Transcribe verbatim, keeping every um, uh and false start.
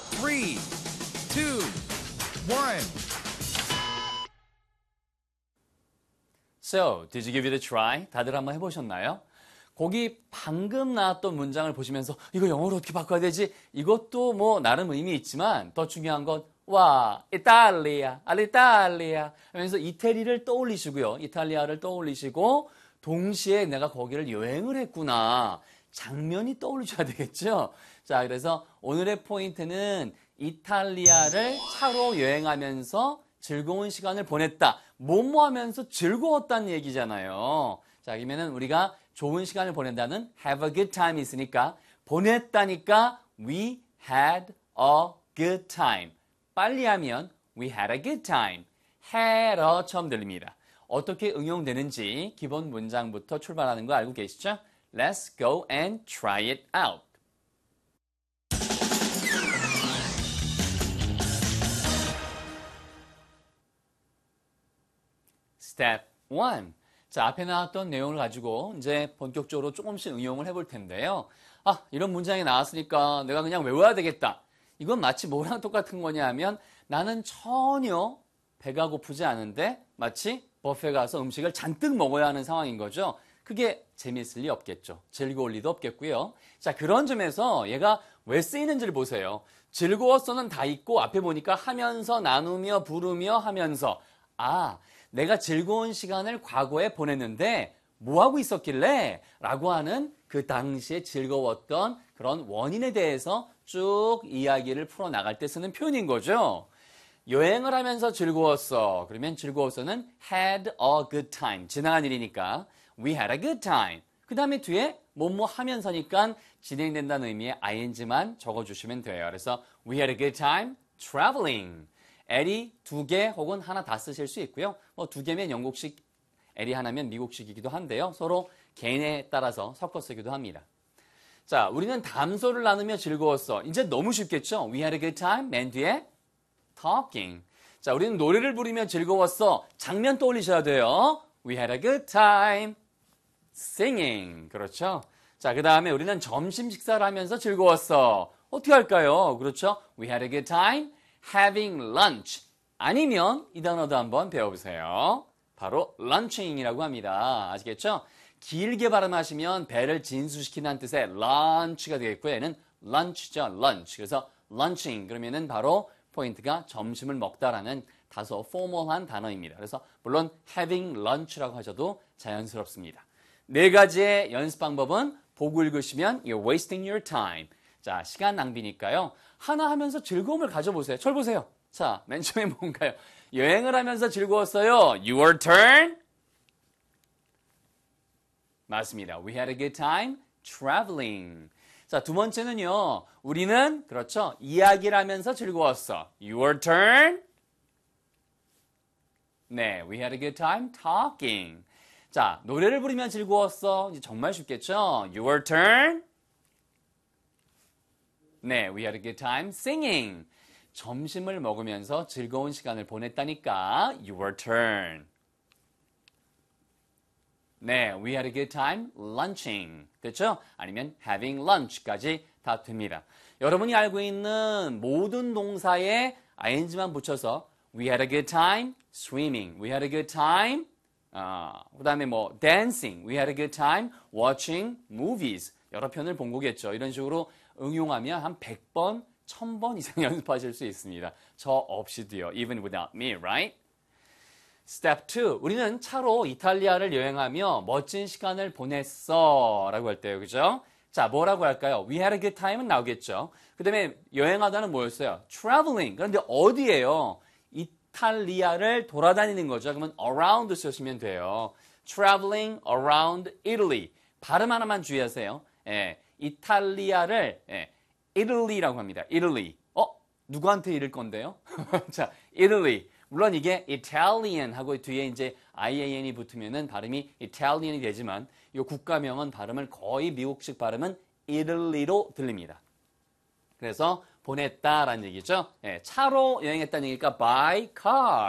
three, two, one. So, did you give it a try? 다들 한번 해보셨나요? 거기 방금 나왔던 문장을 보시면서 이거 영어로 어떻게 바꿔야 되지? 이것도 뭐 나름 의미 있지만 더 중요한 건 와, 이탈리아, 알리탈리아 하면서 이태리를 떠올리시고요. 이탈리아를 떠올리시고 동시에 내가 거기를 여행을 했구나. 장면이 떠올리셔야 되겠죠? 자, 그래서 오늘의 포인트는 이탈리아를 차로 여행하면서 즐거운 시간을 보냈다. 뭐뭐 하면서 즐거웠다는 얘기잖아요. 자, 그러면은 우리가 좋은 시간을 보낸다는 have a good time 있으니까 보냈다니까 we had a good time. 빨리 하면 we had a good time. had a처럼 들립니다. 어떻게 응용되는지 기본 문장부터 출발하는 거 알고 계시죠? Let's go and try it out. Step one. 자, 앞에 나왔던 내용을 가지고 이제 본격적으로 조금씩 응용을 해볼 텐데요. 아, 이런 문장이 나왔으니까 내가 그냥 외워야 되겠다. 이건 마치 뭐랑 똑같은 거냐 하면 나는 전혀 배가 고프지 않은데 마치 뷔페 가서 음식을 잔뜩 먹어야 하는 상황인 거죠. 그게 재미있을 리 없겠죠. 즐거울 리도 없겠고요. 자, 그런 점에서 얘가 왜 쓰이는지를 보세요. 즐거웠어는 다 있고 앞에 보니까 하면서 나누며 부르며 하면서 아, 내가 즐거운 시간을 과거에 보냈는데 뭐 하고 있었길래? 라고 하는 그 당시에 즐거웠던 그런 원인에 대해서 쭉 이야기를 풀어나갈 때 쓰는 표현인 거죠. 여행을 하면서 즐거웠어. 그러면 즐거웠어는 had a good time. 지나간 일이니까 we had a good time. 그 다음에 뒤에 뭐뭐 하면서니까 진행된다는 의미의 ing만 적어주시면 돼요. 그래서 we had a good time traveling. L이 두 개 혹은 하나 다 쓰실 수 있고요. 뭐 두 개면 영국식, L이 하나면 미국식이기도 한데요. 서로 개인에 따라서 섞어 쓰기도 합니다. 자, 우리는 담소를 나누며 즐거웠어. 이제 너무 쉽겠죠? We had a good time. 맨 뒤에 talking. 자, 우리는 노래를 부르며 즐거웠어. 장면 떠올리셔야 돼요. We had a good time. singing. 그렇죠? 자, 그 다음에 우리는 점심 식사를 하면서 즐거웠어. 어떻게 할까요? 그렇죠? We had a good time. having lunch. 아니면 이 단어도 한번 배워보세요. 바로 lunching이라고 합니다. 아시겠죠? 길게 발음하시면 배를 진수시키는 뜻의 lunch가 되겠고요. 얘는 lunch죠. lunch. 그래서 lunching 그러면은 바로 포인트가 점심을 먹다라는 다소 포멀한 단어입니다. 그래서 물론 having lunch라고 하셔도 자연스럽습니다. 네 가지의 연습 방법은 보고 읽으시면 you're wasting your time. 자, 시간 낭비니까요. 하나 하면서 즐거움을 가져보세요. 절 보세요. 자, 맨 처음에 뭔가요? 여행을 하면서 즐거웠어요. Your turn. 맞습니다. We had a good time traveling. 자, 두 번째는요. 우리는 그렇죠. 이야기를 하면서 즐거웠어. Your turn. 네, we had a good time talking. 자, 노래를 부르면 즐거웠어. 이제 정말 쉽겠죠? Your turn. 네, we had a good time singing. 점심을 먹으면서 즐거운 시간을 보냈다니까 your turn. 네, we had a good time lunching. 됐죠? 아니면 having lunch까지 다 됩니다. 여러분이 알고 있는 모든 동사에 ing만 붙여서 we had a good time swimming. We had a good time 어, 그 다음에 뭐 dancing. We had a good time watching movies. 여러 편을 본 거겠죠. 이런 식으로 응용하면 한 백 번, 천 번 이상 연습하실 수 있습니다. 저 없이도요. Even without me, right? Step two. 우리는 차로 이탈리아를 여행하며 멋진 시간을 보냈어. 라고 할 때요. 그죠? 자, 뭐라고 할까요? We had a good time은 나오겠죠. 그 다음에 여행하다는 뭐였어요? Traveling. 그런데 어디예요? 이탈리아를 돌아다니는 거죠. 그러면 around 쓰시면 돼요. Traveling around Italy. 발음 하나만 주의하세요. 예, 이탈리아를 예, Italy라고 합니다. Italy. 어? 누구한테 이를 건데요? 자, Italy. 물론 이게 Italian 하고 뒤에 이제 ian이 붙으면은 발음이 Italian이 되지만 이 국가명은 발음을 거의 미국식 발음은 Italy로 들립니다. 그래서 보냈다라는 얘기죠. 예, 차로 여행했다는 얘기니까 by car.